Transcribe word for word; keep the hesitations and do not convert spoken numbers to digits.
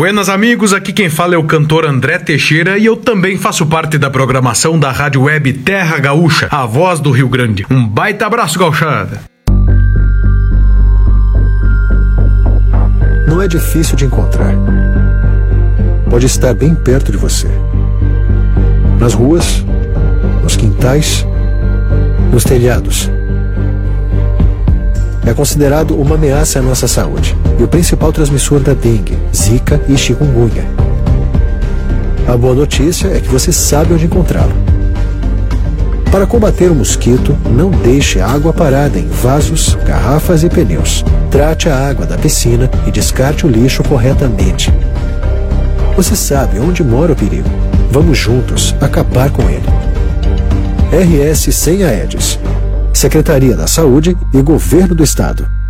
Buenas amigos, aqui quem fala é o cantor André Teixeira e eu também faço parte da programação da rádio web Terra Gaúcha, a voz do Rio Grande. Um baita abraço, gauchada! Não é difícil de encontrar. Pode estar bem perto de você. Nas ruas, nos quintais, nos telhados. É considerado uma ameaça à nossa saúde e o principal transmissor da dengue, zika e chikungunya. A boa notícia é que você sabe onde encontrá-lo. Para combater o mosquito, não deixe água parada em vasos, garrafas e pneus. Trate a água da piscina e descarte o lixo corretamente. Você sabe onde mora o perigo. Vamos juntos acabar com ele. R S sem a Aedes. Secretaria da Saúde e Governo do Estado.